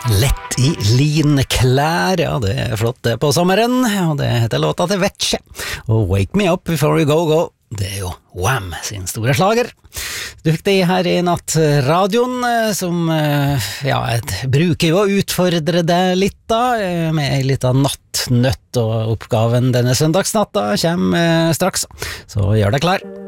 Lett i linklær, ja det flott det på sommeren, og det heter låta til Vetche. Og Wake Me Up Before You Go Go, det jo Wham sin store slager. Du fikk det her i nattradioen, som bruker jo å utfordre deg litt da, med en liten nattnøtt, og oppgaven denne søndagsnatta kommer straks, så gjør deg klar.